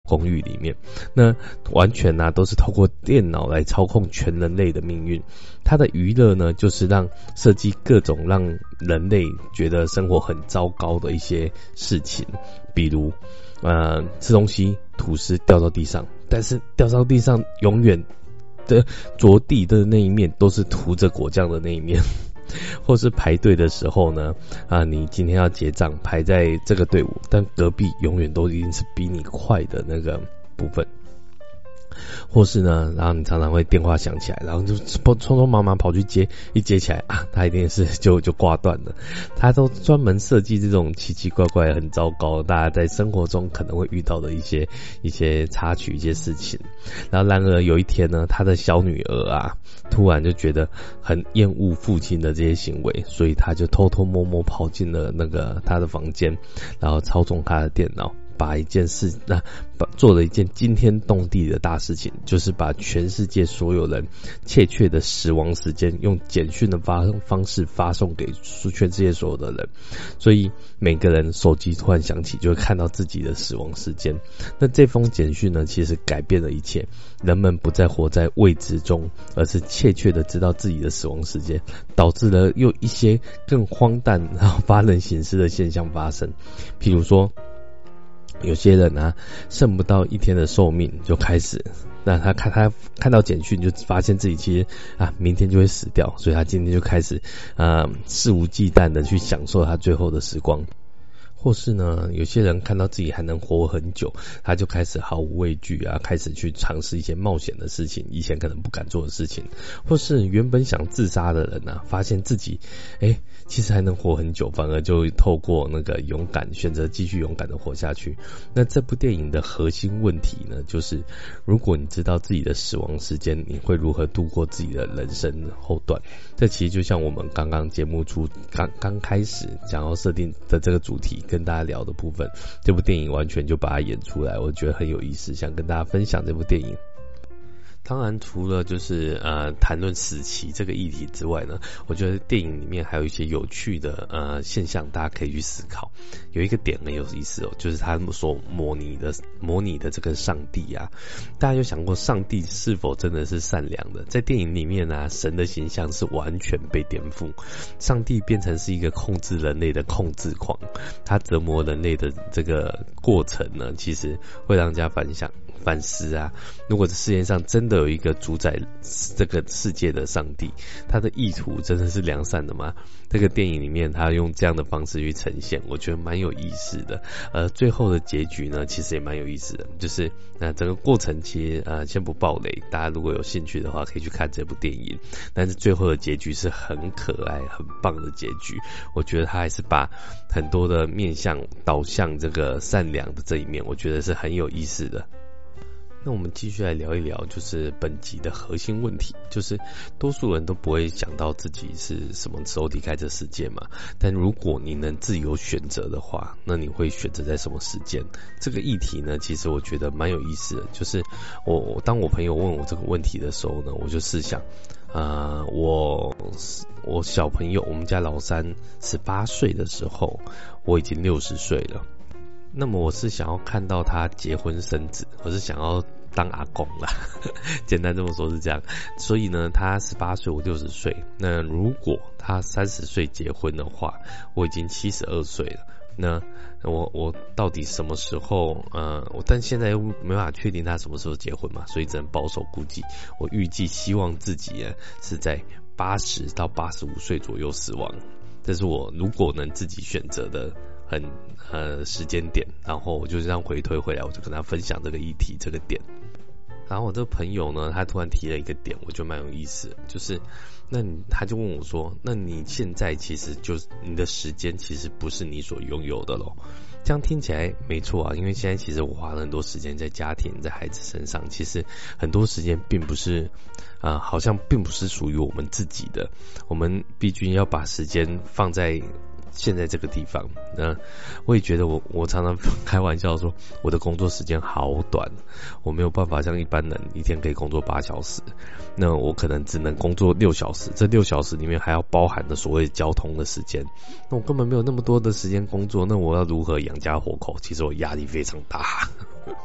公寓里面，那完全都是透过电脑来操控全人类的命运。它的娱乐呢，就是让设计各种让人类觉得生活很糟糕的一些事情，比如吃东西吐司掉到地上，但是掉到地上永远的着地的那一面都是涂着果酱的那一面。或是排队的时候呢，你今天要结账排在这个队伍，但隔壁永远都一定是比你快的那个部分。或是呢，然后你常常会电话响起来，然后就匆匆忙忙跑去接，一接起来他一定是就挂断了。他都专门设计这种奇奇怪怪很糟糕大家在生活中可能会遇到的一些插曲一些事情。然后然而有一天呢，他的小女儿突然就觉得很厌恶父亲的这些行为，所以他就偷偷摸摸跑进了那个他的房间，然后操纵他的电脑，做了一件惊天动地的大事情，就是把全世界所有人确的死亡时间用简讯的方式发送给全世界所有的人，所以每个人手机突然响起就会看到自己的死亡时间。那这封简讯呢，其实改变了一切，人们不再活在未知中，而是确的知道自己的死亡时间，导致了又一些更荒诞然后发人省思的现象发生。譬如说有些人剩不到一天的寿命就开始，那他看到简讯就发现自己其实明天就会死掉，所以他今天就开始肆无忌惮的去享受他最后的时光。或是呢，有些人看到自己还能活很久，他就开始毫无畏惧开始去尝试一些冒险的事情，以前可能不敢做的事情。或是原本想自杀的人发现自己其实还能活很久，反而就透过那个勇敢选择继续勇敢的活下去。那这部电影的核心问题呢，就是如果你知道自己的死亡时间，你会如何度过自己的人生后段。这其实就像我们刚刚节目刚开始想要设定的这个主题跟大家聊的部分，这部电影完全就把它演出来，我觉得很有意思，想跟大家分享这部电影。当然除了就是谈论死期这个议题之外呢，我觉得电影里面还有一些有趣的现象大家可以去思考。有一个点很有意思就是他所模拟的这个上帝大家有想过上帝是否真的是善良的？在电影里面神的形象是完全被颠覆，上帝变成是一个控制人类的控制狂，他折磨人类的这个过程呢，其实会让人家反思如果这世界上真的有一个主宰这个世界的上帝，他的意图真的是良善的吗？这个电影里面他用这样的方式去呈现，我觉得蛮有意思的。最后的结局呢，其实也蛮有意思的，就是整个过程其实先不爆雷，大家如果有兴趣的话可以去看这部电影。但是最后的结局是很可爱很棒的结局，我觉得他还是把很多的面向导向这个善良的这一面，我觉得是很有意思的。那我们继续来聊一聊，就是本集的核心问题，就是多数人都不会想到自己是什么时候离开这世界嘛，但如果你能自由选择的话，那你会选择在什么时间？这个议题呢，其实我觉得蛮有意思的，就是当我朋友问我这个问题的时候呢，我就试想我小朋友，我们家老三18岁的时候，我已经60岁了。那么我是想要看到他结婚生子，我是想要当阿公啦简单这么说是这样。所以呢，他18岁，我60岁。那如果他30岁结婚的话，我已经72岁了。那我到底什么时候但现在又没办法确定他什么时候结婚嘛，所以只能保守估计。我预计希望自己是在80到85岁左右死亡，这是我如果能自己选择的时间点，然后我就这样回推回来，我就跟他分享这个议题这个点。然后我这个朋友呢，他突然提了一个点，我觉得蛮有意思的，就是他就问我说，那你现在其实就是你的时间其实不是你所拥有的咯。这样听起来没错因为现在其实我花了很多时间在家庭在孩子身上，其实很多时间并不是好像并不是属于我们自己的，我们毕竟要把时间放在现在这个地方。那我也觉得我常常开玩笑说，我的工作时间好短，我没有办法像一般人一天可以工作8小时，那我可能只能工作6小时，这6小时里面还要包含的所谓交通的时间，那我根本没有那么多的时间工作，那我要如何养家活口？其实我压力非常大